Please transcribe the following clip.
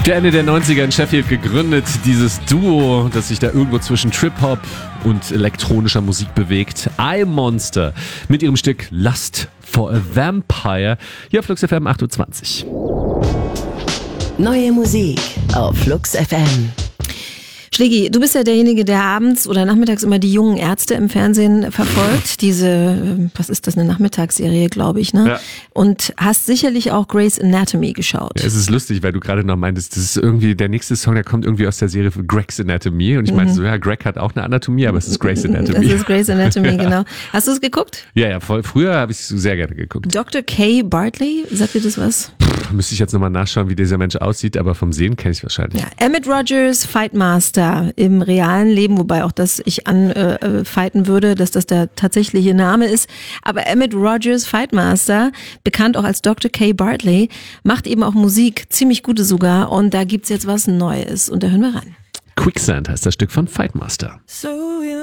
Für Ende der 90er in Sheffield gegründet, dieses Duo, das sich da irgendwo zwischen Trip-Hop und elektronischer Musik bewegt. I-Monster mit ihrem Stück Lust for a Vampire. Hier auf Flux FM 8.20 Uhr. Neue Musik auf Flux FM. Schlägi, du bist ja derjenige, der abends oder nachmittags immer die jungen Ärzte im Fernsehen verfolgt. Diese, was ist das, eine Nachmittagsserie, glaube ich, ne? Ja. Und hast sicherlich auch Grey's Anatomy geschaut. Ja, es ist lustig, weil du gerade noch meintest, das ist irgendwie der nächste Song, der kommt irgendwie aus der Serie Grey's Anatomy. Und ich meinte so, ja, Greg hat auch eine Anatomie, aber es ist Grey's Anatomy. Das ist Grey's Anatomy, genau. Hast du es geguckt? Ja, voll. Früher habe ich es sehr gerne geguckt. Dr. Kay Bartley, sagt dir das was? Müsste ich jetzt nochmal nachschauen, wie dieser Mensch aussieht, aber vom Sehen kenne ich wahrscheinlich. Ja, Emmett Rogers, Fightmaster im realen Leben, wobei auch das ich anfighten würde, dass das der tatsächliche Name ist. Aber Emmett Rogers, Fightmaster, bekannt auch als Dr. Kay Bartley, macht eben auch Musik, ziemlich gute sogar. Und da gibt's jetzt was Neues. Und da hören wir rein. Quicksand heißt das Stück von Fightmaster. So